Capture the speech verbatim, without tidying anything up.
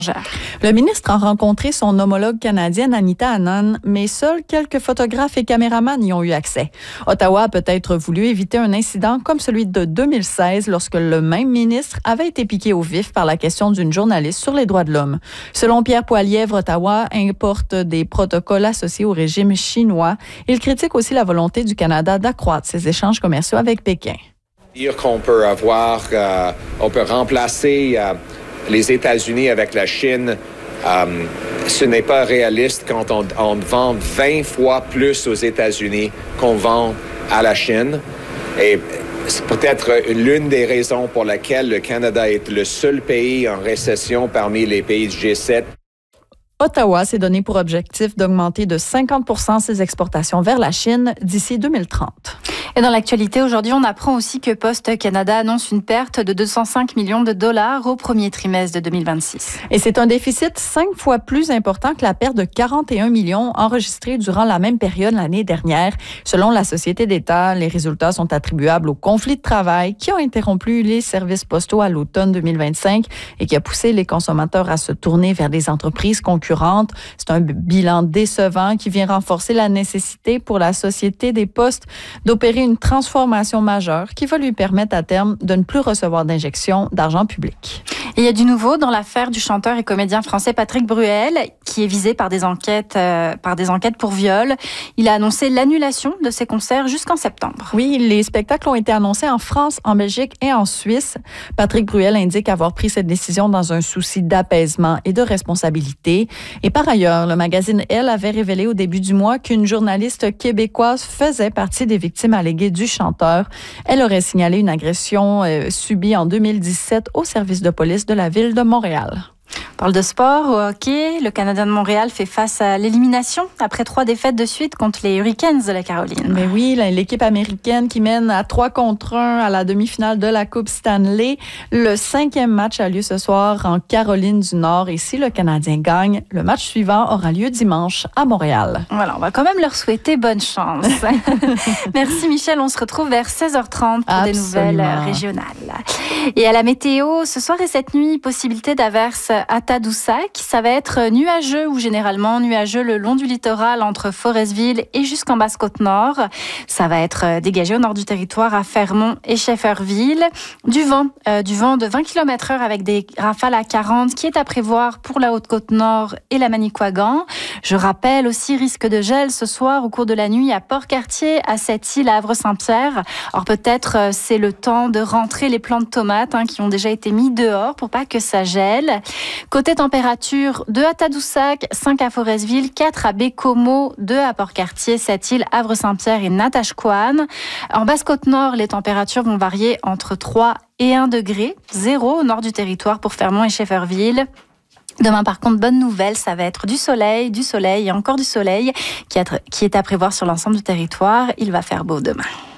Le ministre a rencontré son homologue canadienne Anita Anand, mais seuls quelques photographes et caméramans y ont eu accès. Ottawa a peut-être voulu éviter un incident comme celui de deux mille seize lorsque le même ministre avait été piqué au vif par la question d'une journaliste sur les droits de l'homme. Selon Pierre Poilievre, Ottawa importe des protocoles associés au régime chinois. Il critique aussi la volonté du Canada d'accroître ses échanges commerciaux avec Pékin. Dire qu'on peut avoir, euh, on peut remplacer euh, les États-Unis avec la Chine, euh, ce n'est pas réaliste quand on, on vend vingt fois plus aux États-Unis qu'on vend à la Chine. Et c'est peut-être l'une des raisons pour laquelle le Canada est le seul pays en récession parmi les pays du G sept. Ottawa s'est donné pour objectif d'augmenter de cinquante pour cent ses exportations vers la Chine d'ici deux mille trente. Et dans l'actualité, aujourd'hui, on apprend aussi que Post Canada annonce une perte de deux cent cinq millions de dollars au premier trimestre de deux mille vingt-six. Et c'est un déficit cinq fois plus important que la perte de quarante et un millions enregistrée durant la même période l'année dernière. Selon la Société d'État, les résultats sont attribuables au conflit de travail qui a interrompu les services postaux à l'automne deux mille vingt-cinq et qui a poussé les consommateurs à se tourner vers des entreprises concurrentes. C'est un bilan décevant qui vient renforcer la nécessité pour la Société des Postes d'opérer une transformation majeure qui va lui permettre à terme de ne plus recevoir d'injection d'argent public. Et il y a du nouveau dans l'affaire du chanteur et comédien français Patrick Bruel, qui est visé par des enquêtes, euh, par des enquêtes pour viol. Il a annoncé l'annulation de ses concerts jusqu'en septembre. Oui, les spectacles ont été annoncés en France, en Belgique et en Suisse. Patrick Bruel indique avoir pris cette décision dans un souci d'apaisement et de responsabilité. Et par ailleurs, le magazine Elle avait révélé au début du mois qu'une journaliste québécoise faisait partie des victimes alléguées du chanteur. Elle aurait signalé une agression euh, subie en deux mille dix-sept au service de police de la ville de Montréal. On parle de sport, au hockey. Le Canadien de Montréal fait face à l'élimination après trois défaites de suite contre les Hurricanes de la Caroline. Mais oui, l'équipe américaine qui mène à trois contre un à la demi-finale de la Coupe Stanley. Le cinquième match a lieu ce soir en Caroline du Nord. Et si le Canadien gagne, le match suivant aura lieu dimanche à Montréal. Voilà, on va quand même leur souhaiter bonne chance. Merci Michel, on se retrouve vers seize heures trente pour Absolument. Des nouvelles régionales. Et à la météo, ce soir et cette nuit, possibilité d'averses à Tadoussac. Ça va être nuageux ou généralement nuageux le long du littoral entre Forestville et jusqu'en Basse-Côte-Nord. Ça va être dégagé au nord du territoire à Fermont et Shefferville. Du vent, euh, du vent de vingt kilomètres heure avec des rafales à quarante qui est à prévoir pour la Haute-Côte-Nord et la Manicouagan. Je rappelle aussi risque de gel ce soir au cours de la nuit à Port-Cartier, à Sept-Îles, à Havre-Saint-Pierre. Alors peut-être euh, c'est le temps de rentrer les plants de tomates hein, qui ont déjà été mis dehors pour pas que ça gèle. Côté température, deux à Tadoussac, cinq à Forestville, quatre à Bécomo, deux à Port-Cartier, Sept-Îles, Havre-Saint-Pierre et Natashquan. En Basse-Côte-Nord, les températures vont varier entre trois et un degré, zéro au nord du territoire pour Fermont et Shefferville. Demain, par contre, bonne nouvelle, ça va être du soleil, du soleil et encore du soleil qui est à prévoir sur l'ensemble du territoire. Il va faire beau demain.